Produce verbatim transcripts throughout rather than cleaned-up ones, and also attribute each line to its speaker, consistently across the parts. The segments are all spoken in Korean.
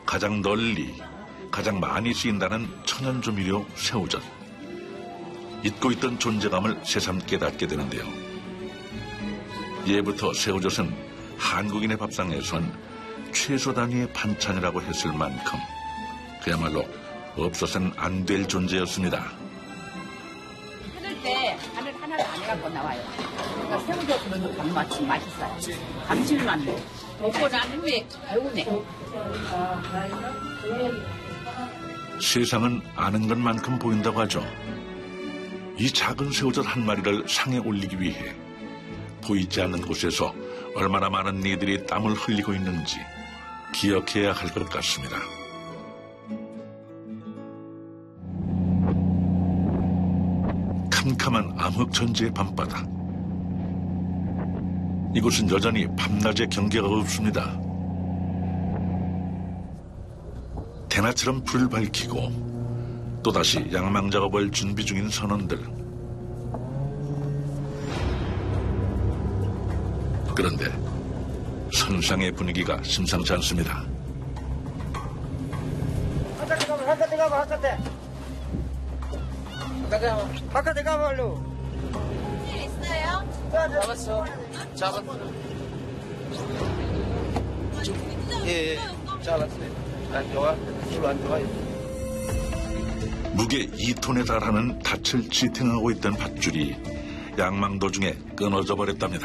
Speaker 1: 가장 널리, 가장 많이 쓰인다는 천연조미료 새우젓. 잊고 있던 존재감을 새삼 깨닫게 되는데요. 예부터 새우젓은 한국인의 밥상에선 최소 단위의 반찬이라고 했을 만큼 그야말로 없어서는 안 될 존재였습니다.
Speaker 2: 끓을 때 간을 하나를 안 해갖고 나와요. 그러니까 새우젓으로도 밥맛이 맛있어요. 감칠맛도. 먹고 난 후에 배우네.
Speaker 1: 세상은 아는 것만큼 보인다고 하죠. 이 작은 새우젓 한 마리를 상에 올리기 위해 보이지 않는 곳에서 얼마나 많은 이들이 땀을 흘리고 있는지 기억해야 할 것 같습니다. 캄캄한 암흑천지의 밤바다. 이곳은 여전히 밤낮의 경계가 없습니다. 대낮처럼 불을 밝히고 또다시 양망 작업을 준비 중인 선원들. 그런데 선상의 분위기가 심상치 않습니다.
Speaker 3: 바깥에 가봐, 바깥에 가봐, 바깥에. 바깥에 가봐, 얼른.
Speaker 2: 일 있어요?
Speaker 3: 잡았어. 잡았어. 예, 예. 잡았어요. 안 좋아? 술 안 좋아요?
Speaker 1: 무게 이 톤에 달하는 닻을 지탱하고 있던 밧줄이 양망 도중에 끊어져 버렸답니다.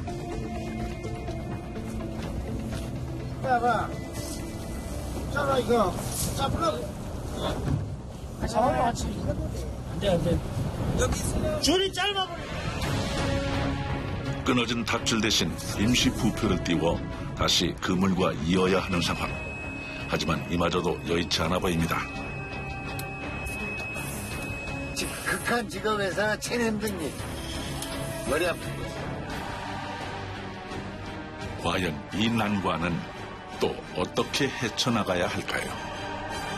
Speaker 3: 봐봐. 잡아, 이거. 잡으라고. 잡아요, 같이. 안 돼, 안 돼. 여기 있어요. 줄이 짧아버려.
Speaker 1: 끊어진 밧줄 대신 임시 부표를 띄워 다시 그물과 이어야 하는 상황. 하지만 이마저도 여의치 않아 보입니다.
Speaker 4: 지금 극한 직업에서 체내 힘든 일. 머리 아프고.
Speaker 1: 과연 이 난관은 또 어떻게 헤쳐나가야 할까요?